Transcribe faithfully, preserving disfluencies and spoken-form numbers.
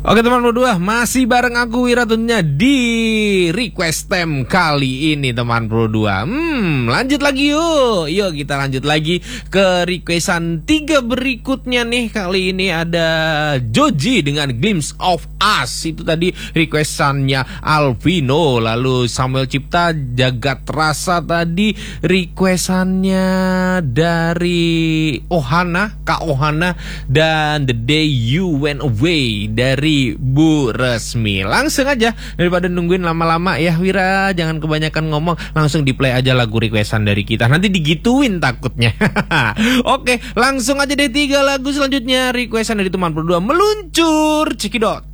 Oke teman berdua, masih bareng aku Wira tentunya di Request Time kali ini teman berdua. Hmm, lanjut lagi yuk. Yuk kita lanjut lagi ke requestan tiga berikutnya nih. Kali ini ada Joji dengan Glimpse of Us. Itu tadi requestannya Alvino. Lalu Samuel Cipta Jagat Rasa tadi requestannya dari Ohana, Kak Ohana. Dan The Day You Went Away dari Bu Resmi. Langsung aja, daripada nungguin lama-lama ya Wira, jangan kebanyakan ngomong, langsung di play aja lagu requestan dari kita. Nanti digituin takutnya. Oke, langsung aja deh tiga lagu selanjutnya requestan dari teman berdua meluncur. Cekidot.